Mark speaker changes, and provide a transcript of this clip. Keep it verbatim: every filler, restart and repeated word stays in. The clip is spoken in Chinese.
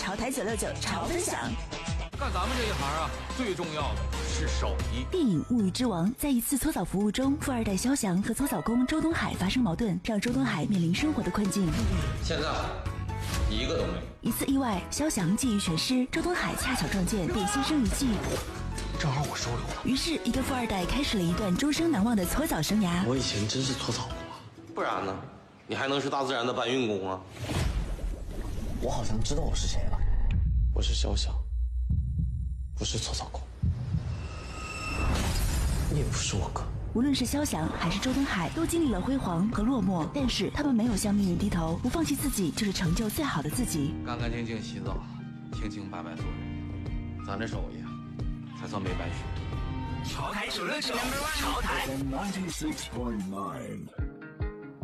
Speaker 1: 潮台九六九潮分享。
Speaker 2: 干咱们这一行啊，最重要的是手艺。
Speaker 1: 电影《物欲之王》在一次搓澡服务中，富二代肖翔和搓澡工周东海发生矛盾，让周东海面临生活的困境。
Speaker 3: 现在一个都没有。
Speaker 1: 一次意外，肖翔技艺全失，周东海恰巧撞见，便心生一计。
Speaker 3: 正好我收留了。
Speaker 1: 于是，一个富二代开始了一段终生难忘的搓澡生涯。
Speaker 3: 我以前真是搓澡工啊，不然呢？你还能是大自然的搬运工啊？我好像知道我是谁了，我是肖翔，不是搓澡工，你也不是我哥。
Speaker 1: 无论是肖翔还是周东海，都经历了辉煌和落寞，但是他们没有向命运低头，不放弃自己，就是成就最好的自己。
Speaker 2: 干干净净洗澡，清清白白做人，咱这手艺啊，才算没白学。
Speaker 4: 潮台九六九，潮台。